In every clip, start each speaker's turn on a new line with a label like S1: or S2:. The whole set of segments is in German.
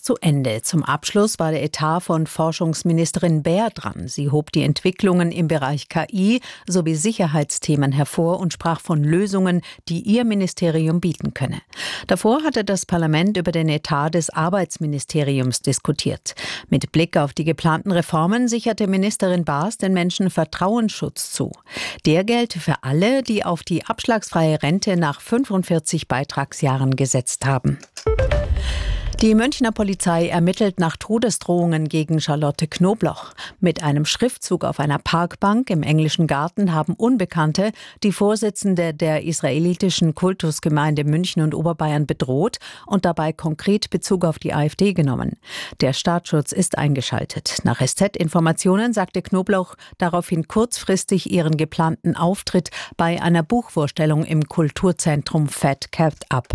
S1: fast zu Ende. Zum Abschluss war der Etat von Forschungsministerin Baer dran. Sie hob die Entwicklungen im Bereich KI sowie Sicherheitsthemen hervor und sprach von Lösungen, die ihr Ministerium bieten könne. Davor hatte das Parlament über den Etat des Arbeitsministeriums diskutiert. Mit Blick auf die geplanten Reformen sicherte Ministerin Baas den Menschen Vertrauensschutz zu. Der gelte für alle, die auf die abschlagsfreie Rente nach 45 Beitragsjahren gesetzt haben. Die Münchner Polizei ermittelt nach Todesdrohungen gegen Charlotte Knobloch. Mit einem Schriftzug auf einer Parkbank im Englischen Garten haben Unbekannte die Vorsitzende der israelitischen Kultusgemeinde München und Oberbayern bedroht und dabei konkret Bezug auf die AfD genommen. Der Staatsschutz ist eingeschaltet. Nach SZ-Informationen sagte Knobloch daraufhin kurzfristig ihren geplanten Auftritt bei einer Buchvorstellung im Kulturzentrum Fat Cat ab.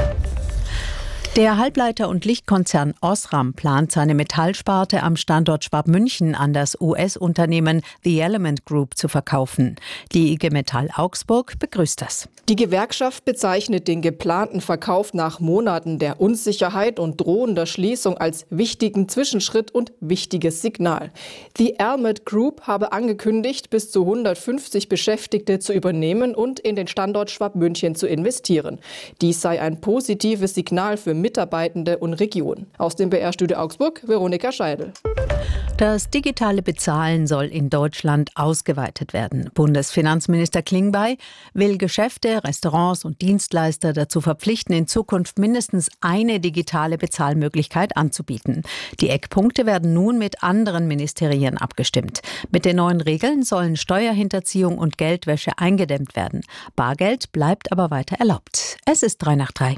S1: Der Halbleiter- und Lichtkonzern Osram plant seine Metallsparte am Standort Schwabmünchen an das US-Unternehmen The Element Group zu verkaufen. Die IG Metall Augsburg begrüßt das.
S2: Die Gewerkschaft bezeichnet den geplanten Verkauf nach Monaten der Unsicherheit und drohender Schließung als wichtigen Zwischenschritt und wichtiges Signal. The Element Group habe angekündigt, bis zu 150 Beschäftigte zu übernehmen und in den Standort Schwabmünchen zu investieren. Dies sei ein positives Signal für Mitarbeitende und Region. Aus dem BR-Studio Augsburg, Veronika Scheidel.
S1: Das digitale Bezahlen soll in Deutschland ausgeweitet werden. Bundesfinanzminister Klingbeil will Geschäfte, Restaurants und Dienstleister dazu verpflichten, in Zukunft mindestens eine digitale Bezahlmöglichkeit anzubieten. Die Eckpunkte werden nun mit anderen Ministerien abgestimmt. Mit den neuen Regeln sollen Steuerhinterziehung und Geldwäsche eingedämmt werden. Bargeld bleibt aber weiter erlaubt. Es ist 3:03.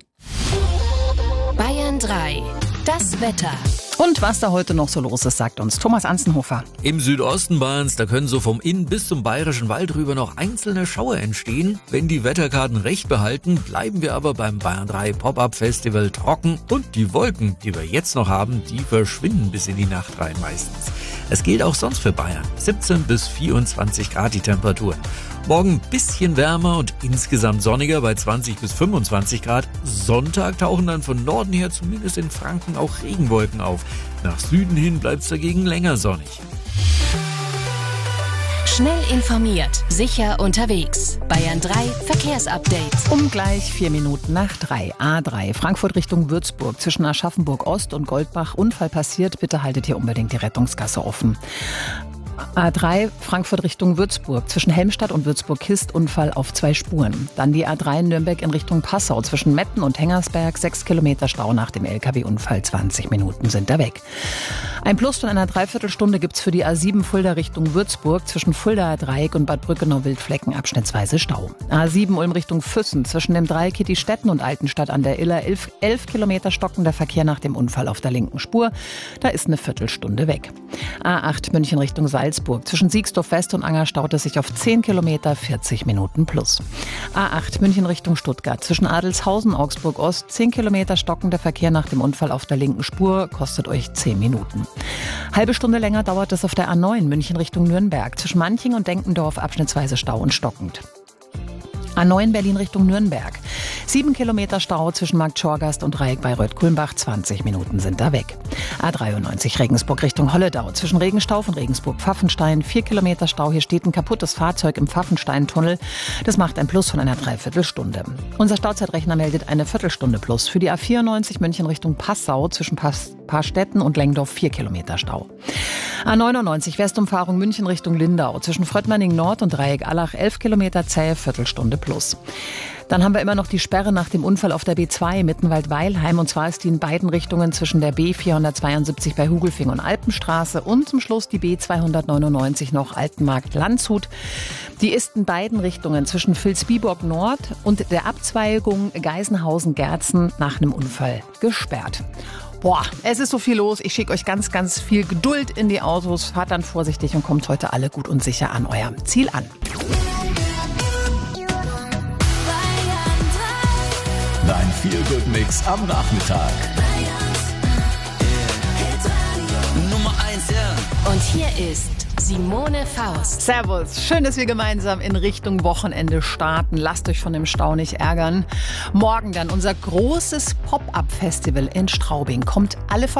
S3: Bayern 3, das Wetter.
S4: Und was da heute noch so los ist, sagt uns Thomas Anzenhofer.
S5: Im Südosten Bayerns, da können so vom Inn bis zum Bayerischen Wald rüber noch einzelne Schauer entstehen. Wenn die Wetterkarten recht behalten, bleiben wir aber beim Bayern 3 Pop-Up Festival trocken. Und die Wolken, die wir jetzt noch haben, die verschwinden bis in die Nacht rein meistens. Es gilt auch sonst für Bayern. 17 bis 24 Grad die Temperatur. Morgen ein bisschen wärmer und insgesamt sonniger bei 20 bis 25 Grad. Sonntag tauchen dann von Norden her zumindest in Franken auch Regenwolken auf. Nach Süden hin bleibt es dagegen länger sonnig.
S3: Schnell informiert, sicher unterwegs. Bayern 3 Verkehrsupdate.
S4: Um gleich 4 Minuten nach 3. A3 Frankfurt Richtung Würzburg zwischen Aschaffenburg Ost und Goldbach. Unfall passiert. Bitte haltet hier unbedingt die Rettungsgasse offen. A3 Frankfurt Richtung Würzburg zwischen Helmstadt und Würzburg-Kist Unfall auf 2 Spuren. Dann die A3 Nürnberg in Richtung Passau zwischen Metten und Hengersberg 6 Kilometer Stau nach dem LKW-Unfall. 20 Minuten sind da weg. Ein Plus von einer Dreiviertelstunde gibt's für die A7 Fulda Richtung Würzburg zwischen Fuldaer Dreieck und Bad Brückenau-Wildflecken abschnittsweise Stau. A7 Ulm Richtung Füssen zwischen dem Dreieck Kittistetten und Altenstadt an der Iller 11 Kilometer stockender Verkehr nach dem Unfall auf der linken Spur. Da ist eine Viertelstunde weg. A8 München Richtung Salzburg zwischen Siegsdorf West und Anger staut es sich auf 10 Kilometer, 40 Minuten plus. A8 München Richtung Stuttgart zwischen Adelshausen, Augsburg Ost, 10 Kilometer stockender Verkehr nach dem Unfall auf der linken Spur, kostet euch 10 Minuten. Halbe Stunde länger dauert es auf der A9 München Richtung Nürnberg zwischen Manching und Denkendorf abschnittsweise Stau und stockend. A9 Berlin Richtung Nürnberg. 7 Kilometer Stau zwischen Markt Schorgast und Dreieck Bayreuth-Kulmbach. 20 Minuten sind da weg. A93 Regensburg Richtung Holledau. Zwischen Regenstauf und Regensburg-Pfaffenstein. 4 Kilometer Stau. Hier steht ein kaputtes Fahrzeug im Pfaffenstein-Tunnel. Das macht ein Plus von einer Dreiviertelstunde. Unser Stauzeitrechner meldet eine Viertelstunde Plus. Für die A94 München Richtung Passau zwischen Paarstetten und Lengdorf 4 Kilometer Stau. A99 Westumfahrung München Richtung Lindau. Zwischen Fröttmanning Nord und Dreieck Allach 11 Kilometer zähe, Viertelstunde plus. Dann haben wir immer noch die Sperre nach dem Unfall auf der B2 Mittenwald-Weilheim. Und zwar ist die in beiden Richtungen zwischen der B472 bei Hugelfing und Alpenstraße und zum Schluss die B299 noch Altenmarkt-Landshut. Die ist in beiden Richtungen zwischen Vilsbiburg Nord und der Abzweigung Geisenhausen-Gerzen nach einem Unfall gesperrt. Boah, es ist so viel los. Ich schicke euch ganz, ganz viel Geduld in die Autos. Fahrt dann vorsichtig und kommt heute alle gut und sicher an eurem Ziel an.
S6: Dein Feel-Good-Mix am Nachmittag.
S3: Nummer 1, ja. Und hier ist Simone Faust.
S4: Servus, schön, dass wir gemeinsam in Richtung Wochenende starten. Lasst euch von dem Stau nicht ärgern. Morgen dann unser großes Pop-Up-Festival in Straubing. Kommt alle vorbei.